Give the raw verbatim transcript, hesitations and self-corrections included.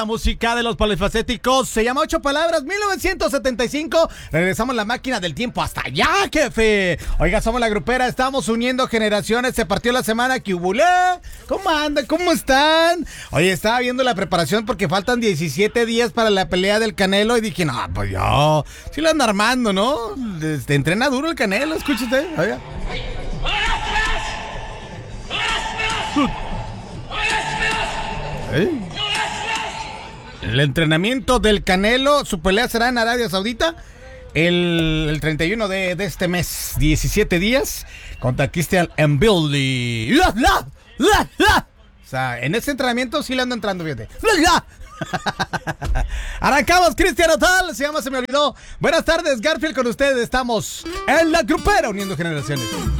La música de los polifacéticos se llama Ocho Palabras, mil novecientos setenta y cinco. Regresamos la máquina del tiempo hasta allá, jefe. Oiga, somos la grupera, estamos uniendo generaciones. Se partió la semana, que hubo. ¿Cómo andan? ¿Cómo están? Oye, estaba viendo la preparación porque faltan diecisiete días para la pelea del Canelo y dije, no, pues yo, sí lo ando armando, ¿no? Este, entrena duro el Canelo, escuche usted. Oiga. ¿Eh? El entrenamiento del Canelo, su pelea será en Arabia Saudita el, el treinta y uno de, de este mes, diecisiete días, contra Christian Mbilli. O sea, en ese entrenamiento sí le ando entrando, fíjate. Arrancamos, Cristiano Tal, se llama Se Me Olvidó. Buenas tardes, Garfield, con ustedes estamos en la grupera uniendo generaciones.